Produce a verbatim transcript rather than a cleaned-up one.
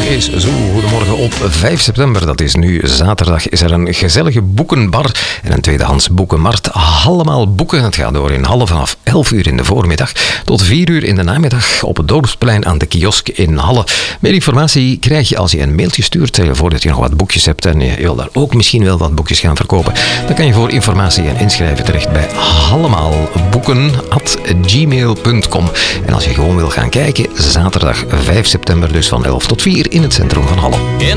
is zo. Goedemorgen op vijf september, dat is nu zaterdag, is er een gezellige boekenbar en een tweedehands boekenmarkt. Allemaal boeken. Het gaat door in Halle vanaf elf uur in de voormiddag tot vier uur in de namiddag op het Dorpsplein aan de kiosk in Halle. Meer informatie krijg je als je een mailtje stuurt. Stel je voor dat je nog wat boekjes hebt en je wil daar ook misschien wel wat boekjes gaan verkopen. Dan kan je voor informatie en inschrijven terecht bij allemaalboeken at gmail punt com. En als je gewoon wil gaan kijken, zaterdag vijf september dus van elf tot vier in het centrum van Halle.